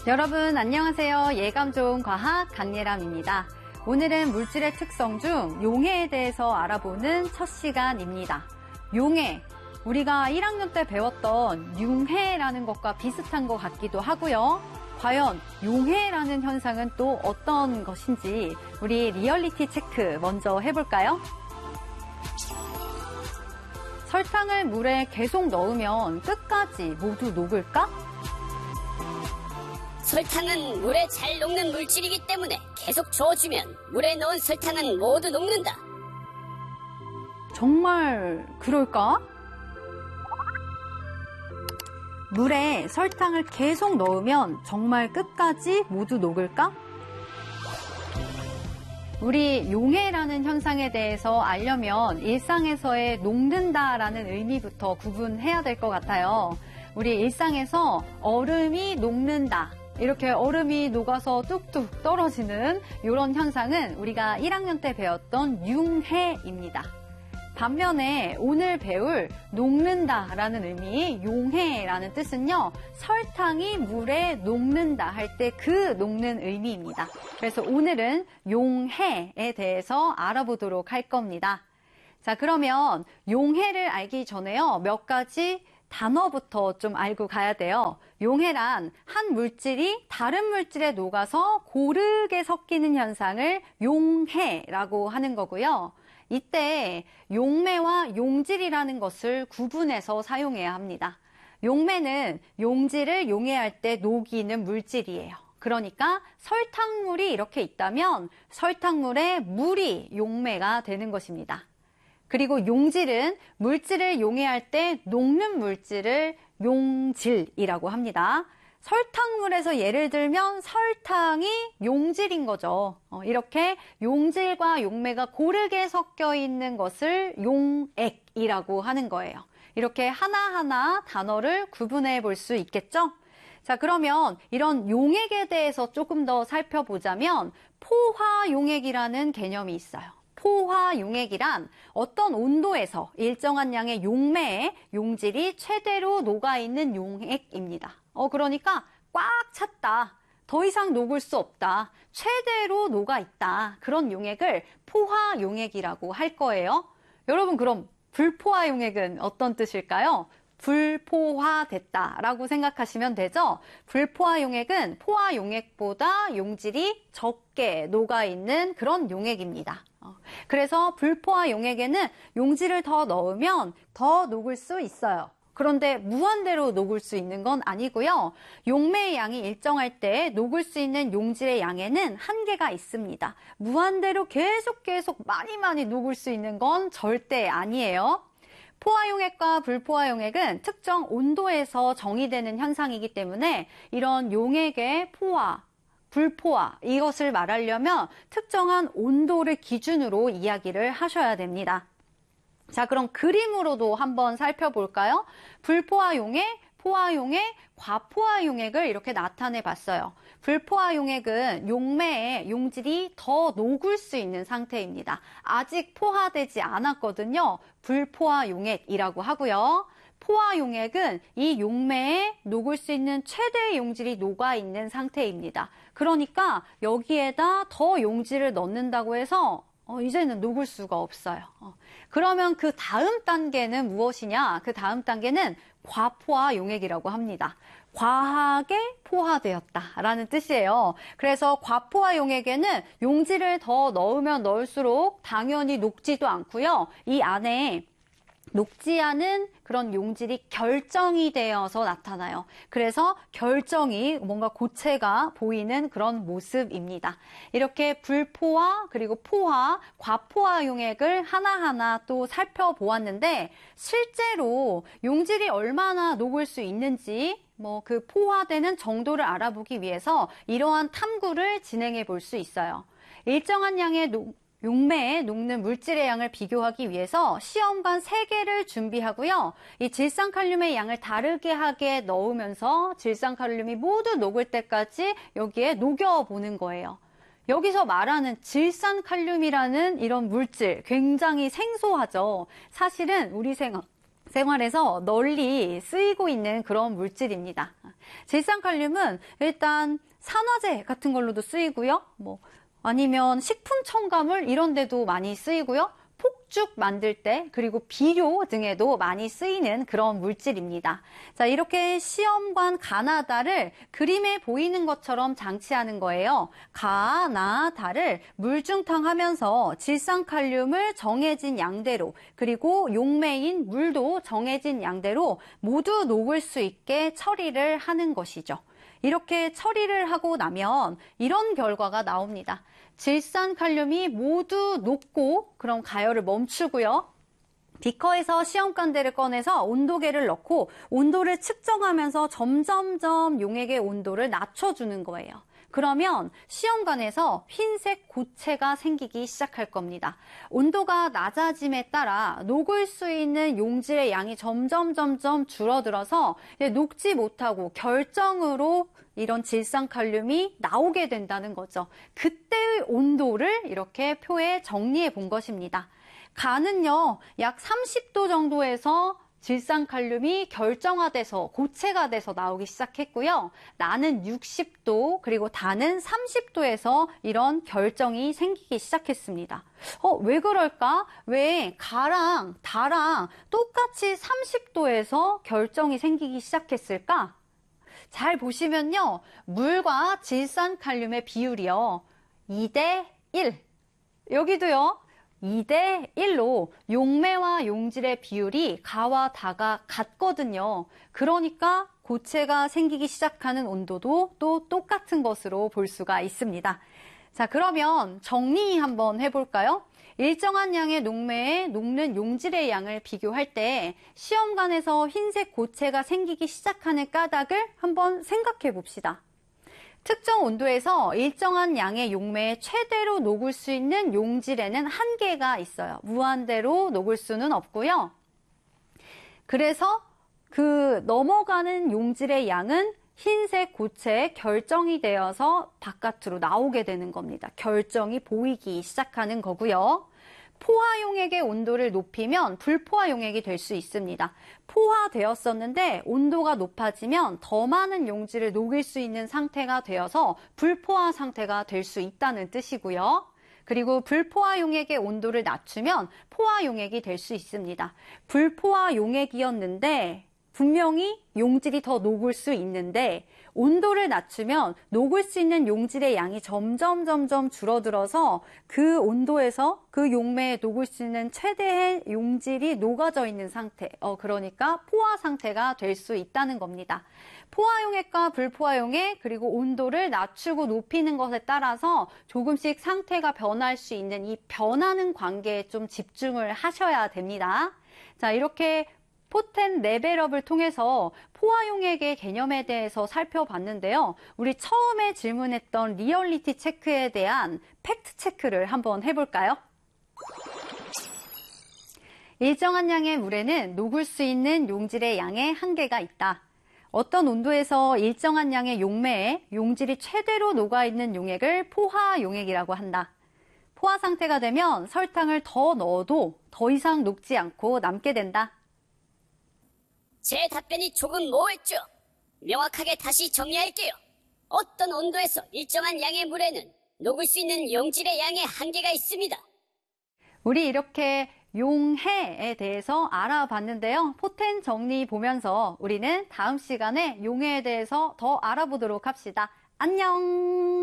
여러분 안녕하세요. 예감 좋은 과학 강예람입니다. 오늘은 물질의 특성 중 용해에 대해서 알아보는 첫 시간입니다. 용해, 우리가 1학년 때 배웠던 융해라는 것과 비슷한 것 같기도 하고요. 과연 용해라는 현상은 또 어떤 것인지 우리 리얼리티 체크 먼저 해볼까요? 설탕을 물에 계속 넣으면 끝까지 모두 녹을까? 설탕은 물에 잘 녹는 물질이기 때문에 계속 저어주면 물에 넣은 설탕은 모두 녹는다. 정말 그럴까? 물에 설탕을 계속 넣으면 정말 끝까지 모두 녹을까? 우리 용해라는 현상에 대해서 알려면 일상에서의 녹는다라는 의미부터 구분해야 될 것 같아요. 우리 일상에서 얼음이 녹는다. 이렇게 얼음이 녹아서 뚝뚝 떨어지는 이런 현상은 우리가 1학년 때 배웠던 융해입니다. 반면에 오늘 배울 녹는다라는 의미, 용해라는 뜻은요, 설탕이 물에 녹는다 할 때 그 녹는 의미입니다. 그래서 오늘은 용해에 대해서 알아보도록 할 겁니다. 자, 그러면 용해를 알기 전에요, 몇 가지 단어부터 좀 알고 가야 돼요. 용해란 한 물질이 다른 물질에 녹아서 고르게 섞이는 현상을 용해라고 하는 거고요. 이때 용매와 용질이라는 것을 구분해서 사용해야 합니다. 용매는 용질을 용해할 때 녹이는 물질이에요. 그러니까 설탕물이 이렇게 있다면 설탕물에 물이 용매가 되는 것입니다. 그리고 용질은 물질을 용해할 때 녹는 물질을 용질이라고 합니다. 설탕물에서 예를 들면 설탕이 용질인 거죠. 이렇게 용질과 용매가 고르게 섞여 있는 것을 용액이라고 하는 거예요. 이렇게 하나하나 단어를 구분해 볼 수 있겠죠? 자, 그러면 이런 용액에 대해서 조금 더 살펴보자면 포화용액이라는 개념이 있어요. 포화용액이란 어떤 온도에서 일정한 양의 용매에 용질이 최대로 녹아있는 용액입니다. 그러니까 꽉 찼다. 더 이상 녹을 수 없다. 최대로 녹아있다. 그런 용액을 포화용액이라고 할 거예요. 여러분, 그럼 불포화용액은 어떤 뜻일까요? 불포화됐다라고 생각하시면 되죠. 불포화용액은 포화용액보다 용질이 적게 녹아있는 그런 용액입니다. 그래서 불포화용액에는 용질을 더 넣으면 더 녹을 수 있어요. 그런데 무한대로 녹을 수 있는 건 아니고요. 용매의 양이 일정할 때 녹을 수 있는 용질의 양에는 한계가 있습니다. 무한대로 계속 많이 녹을 수 있는 건 절대 아니에요. 포화용액과 불포화용액은 특정 온도에서 정의되는 현상이기 때문에 이런 용액의 포화, 불포화 이것을 말하려면 특정한 온도를 기준으로 이야기를 하셔야 됩니다. 자, 그럼 그림으로도 한번 살펴볼까요? 불포화용액, 포화용액, 과포화용액을 이렇게 나타내 봤어요. 불포화용액은 용매에 용질이 더 녹을 수 있는 상태입니다. 아직 포화되지 않았거든요. 불포화용액이라고 하고요. 포화용액은 이 용매에 녹을 수 있는 최대의 용질이 녹아있는 상태입니다. 그러니까 여기에다 더 용질을 넣는다고 해서 이제는 녹을 수가 없어요. 그러면 그 다음 단계는 무엇이냐? 그 다음 단계는 과포화용액이라고 합니다. 과하게 포화되었다라는 뜻이에요. 그래서 과포화용액에는 용질을 더 넣으면 넣을수록 당연히 녹지도 않고요. 이 안에 녹지 않은 그런 용질이 결정이 되어서 나타나요. 그래서 결정이 뭔가 고체가 보이는 그런 모습입니다. 이렇게 불포화 그리고 포화, 과포화 용액을 하나하나 또 살펴보았는데 실제로 용질이 얼마나 녹을 수 있는지 그 포화되는 정도를 알아보기 위해서 이러한 탐구를 진행해 볼 수 있어요. 일정한 양의 용매에 녹는 물질의 양을 비교하기 위해서 시험관 3개를 준비하고요. 이 질산칼륨의 양을 다르게 하게 넣으면서 질산칼륨이 모두 녹을 때까지 여기에 녹여보는 거예요. 여기서 말하는 질산칼륨이라는 이런 물질 굉장히 생소하죠. 사실은 우리 생활에서 널리 쓰이고 있는 그런 물질입니다. 질산칼륨은 일단 산화제 같은 걸로도 쓰이고요. 아니면 식품 첨가물 이런 데도 많이 쓰이고요. 폭죽 만들 때 그리고 비료 등에도 많이 쓰이는 그런 물질입니다. 자, 이렇게 시험관 가나다를 그림에 보이는 것처럼 장치하는 거예요. 가나다를 물중탕하면서 질산칼륨을 정해진 양대로 그리고 용매인 물도 정해진 양대로 모두 녹을 수 있게 처리를 하는 것이죠. 이렇게 처리를 하고 나면 이런 결과가 나옵니다. 질산칼륨이 모두 녹고 그럼 가열을 멈추고요. 비커에서 시험관대를 꺼내서 온도계를 넣고 온도를 측정하면서 점점점 용액의 온도를 낮춰주는 거예요. 그러면 시험관에서 흰색 고체가 생기기 시작할 겁니다. 온도가 낮아짐에 따라 녹을 수 있는 용질의 양이 점점 줄어들어서 녹지 못하고 결정으로 이런 질산칼륨이 나오게 된다는 거죠. 그때의 온도를 이렇게 표에 정리해 본 것입니다. 간은요, 약 30도 정도에서 질산칼륨이 결정화돼서 고체가 돼서 나오기 시작했고요. 나는 60도 그리고 다는 30도에서 이런 결정이 생기기 시작했습니다. 왜 그럴까? 왜 가랑 다랑 똑같이 30도에서 결정이 생기기 시작했을까? 잘 보시면요. 물과 질산칼륨의 비율이요. 2대 1. 여기도요. 2대 1로 용매와 용질의 비율이 가와 다가 같거든요. 그러니까 고체가 생기기 시작하는 온도도 또 똑같은 것으로 볼 수가 있습니다. 자, 그러면 정리 한번 해볼까요? 일정한 양의 녹매에 녹는 용질의 양을 비교할 때 시험관에서 흰색 고체가 생기기 시작하는 까닭을 한번 생각해 봅시다. 특정 온도에서 일정한 양의 용매에 최대로 녹을 수 있는 용질에는 한계가 있어요. 무한대로 녹을 수는 없고요. 그래서 그 넘어가는 용질의 양은 흰색 고체에 결정이 되어서 바깥으로 나오게 되는 겁니다. 결정이 보이기 시작하는 거고요. 포화 용액의 온도를 높이면 불포화 용액이 될 수 있습니다. 포화되었었는데 온도가 높아지면 더 많은 용질을 녹일 수 있는 상태가 되어서 불포화 상태가 될 수 있다는 뜻이고요. 그리고 불포화 용액의 온도를 낮추면 포화 용액이 될 수 있습니다. 불포화 용액이었는데 분명히 용질이 더 녹을 수 있는데 온도를 낮추면 녹을 수 있는 용질의 양이 점점 줄어들어서 그 온도에서 그 용매에 녹을 수 있는 최대의 용질이 녹아져 있는 상태, 그러니까 포화 상태가 될 수 있다는 겁니다. 포화 용액과 불포화 용액 그리고 온도를 낮추고 높이는 것에 따라서 조금씩 상태가 변할 수 있는 이 변하는 관계에 좀 집중을 하셔야 됩니다. 자, 이렇게 포텐 레벨업을 통해서 포화 용액의 개념에 대해서 살펴봤는데요. 우리 처음에 질문했던 리얼리티 체크에 대한 팩트 체크를 한번 해볼까요? 일정한 양의 물에는 녹을 수 있는 용질의 양에 한계가 있다. 어떤 온도에서 일정한 양의 용매에 용질이 최대로 녹아있는 용액을 포화 용액이라고 한다. 포화 상태가 되면 설탕을 더 넣어도 더 이상 녹지 않고 남게 된다. 제 답변이 조금 모호했죠? 명확하게 다시 정리할게요. 어떤 온도에서 일정한 양의 물에는 녹을 수 있는 용질의 양에 한계가 있습니다. 우리 이렇게 용해에 대해서 알아봤는데요. 포텐 정리 보면서 우리는 다음 시간에 용해에 대해서 더 알아보도록 합시다. 안녕!